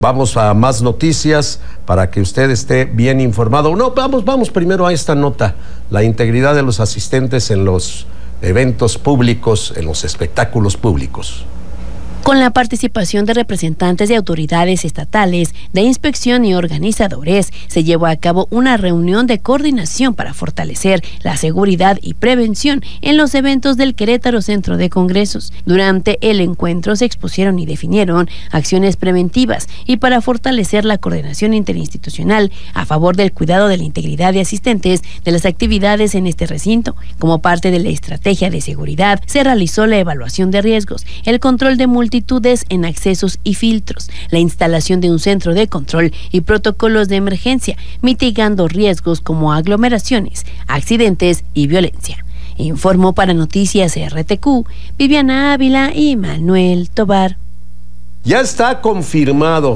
Vamos a más noticias para que usted esté bien informado. No, vamos primero a esta nota. La integridad de los asistentes en los eventos públicos, en los espectáculos públicos. Con la participación de representantes de autoridades estatales, de inspección y organizadores, se llevó a cabo una reunión de coordinación para fortalecer la seguridad y prevención en los eventos del Querétaro Centro de Congresos. Durante el encuentro se expusieron y definieron acciones preventivas y para fortalecer la coordinación interinstitucional a favor del cuidado de la integridad de asistentes de las actividades en este recinto. Como parte de la estrategia de seguridad, se realizó la evaluación de riesgos, el control de multitudes en accesos y filtros, la instalación de un centro de control y protocolos de emergencia, mitigando riesgos como aglomeraciones, accidentes y violencia. Informó para Noticias RTQ, Viviana Ávila y Manuel Tobar. Ya está confirmado.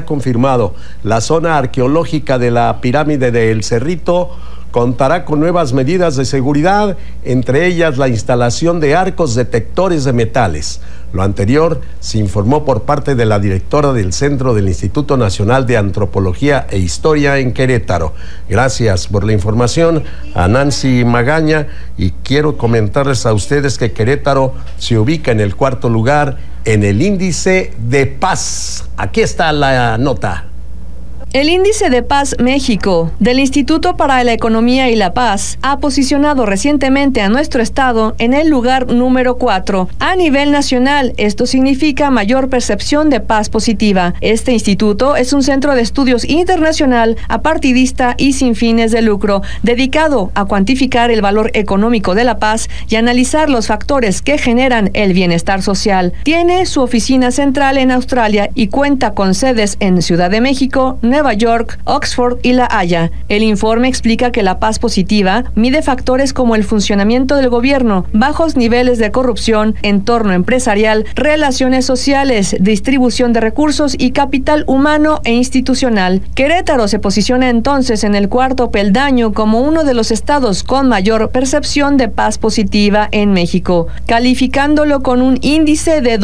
La zona arqueológica de la pirámide del Cerrito contará con nuevas medidas de seguridad, entre ellas la instalación de arcos detectores de metales. Lo anterior se informó por parte de la directora del Centro del Instituto Nacional de Antropología e Historia en Querétaro. Gracias por la información a Nancy Magaña, y quiero comentarles a ustedes que Querétaro se ubica en el 4º lugar en el índice de paz. Aquí está la nota. El Índice de Paz México del Instituto para la Economía y la Paz ha posicionado recientemente a nuestro estado en el lugar número 4. A nivel nacional, esto significa mayor percepción de paz positiva. Este instituto es un centro de estudios internacional, apartidista y sin fines de lucro, dedicado a cuantificar el valor económico de la paz y analizar los factores que generan el bienestar social. Tiene su oficina central en Australia y cuenta con sedes en Ciudad de México, Nueva York, Oxford y La Haya. El informe explica que la paz positiva mide factores como el funcionamiento del gobierno, bajos niveles de corrupción, entorno empresarial, relaciones sociales, distribución de recursos y capital humano e institucional. Querétaro se posiciona entonces en el 4º peldaño como uno de los estados con mayor percepción de paz positiva en México, calificándolo con un índice de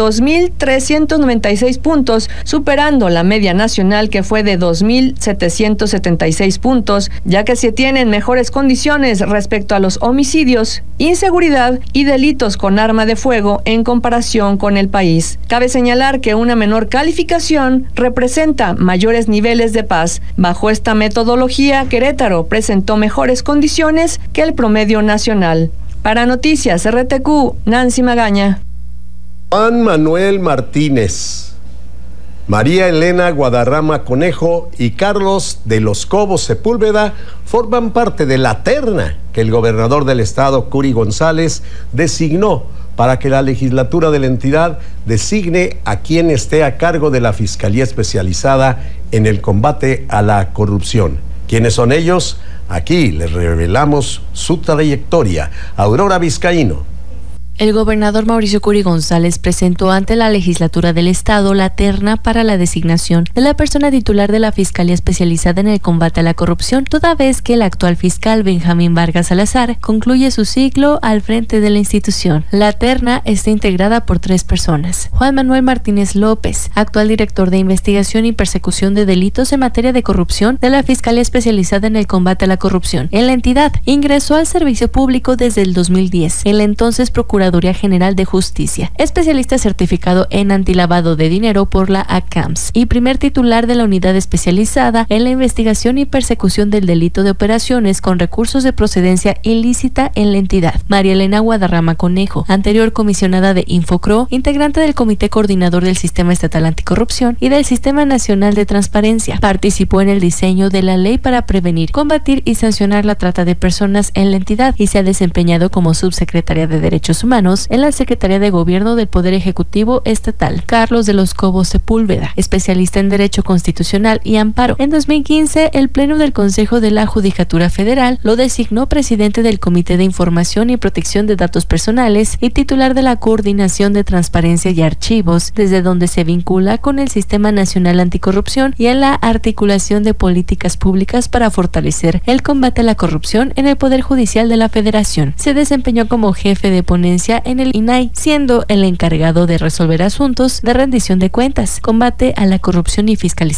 2.396 puntos, superando la media nacional que fue de 2.776 puntos, ya que se tienen mejores condiciones respecto a los homicidios, inseguridad y delitos con arma de fuego en comparación con el país. Cabe señalar que una menor calificación representa mayores niveles de paz. Bajo esta metodología, Querétaro presentó mejores condiciones que el promedio nacional. Para Noticias RTQ, Nancy Magaña. Juan Manuel Martínez, María Elena Guadarrama Conejo y Carlos de los Cobos Sepúlveda forman parte de la terna que el gobernador del estado, Curi González, designó para que la legislatura de la entidad designe a quien esté a cargo de la Fiscalía Especializada en el combate a la corrupción. ¿Quiénes son ellos? Aquí les revelamos su trayectoria. Aurora Vizcaíno. El gobernador Mauricio Curi González presentó ante la legislatura del estado la terna para la designación de la persona titular de la Fiscalía Especializada en el Combate a la Corrupción, toda vez que el actual fiscal Benjamín Vargas Salazar concluye su ciclo al frente de la institución. La terna está integrada por 3 personas. Juan Manuel Martínez López, actual director de Investigación y Persecución de Delitos en materia de corrupción de la Fiscalía Especializada en el Combate a la Corrupción en la entidad, ingresó al servicio público desde el 2010. El entonces procurador General de Justicia, especialista certificado en antilavado de dinero por la ACAMS y primer titular de la unidad especializada en la investigación y persecución del delito de operaciones con recursos de procedencia ilícita en la entidad. María Elena Guadarrama Conejo, anterior comisionada de Infocro, integrante del Comité Coordinador del Sistema Estatal Anticorrupción y del Sistema Nacional de Transparencia, participó en el diseño de la ley para prevenir, combatir y sancionar la trata de personas en la entidad y se ha desempeñado como subsecretaria de Derechos Humanos en la Secretaría de Gobierno del Poder Ejecutivo Estatal. Carlos de los Cobos Sepúlveda, especialista en Derecho Constitucional y Amparo. En 2015, el Pleno del Consejo de la Judicatura Federal lo designó presidente del Comité de Información y Protección de Datos Personales y titular de la Coordinación de Transparencia y Archivos, desde donde se vincula con el Sistema Nacional Anticorrupción y en la articulación de políticas públicas para fortalecer el combate a la corrupción en el Poder Judicial de la Federación. Se desempeñó como jefe de ponencia experiencia en el INAI, siendo el encargado de resolver asuntos de rendición de cuentas, combate a la corrupción y fiscalización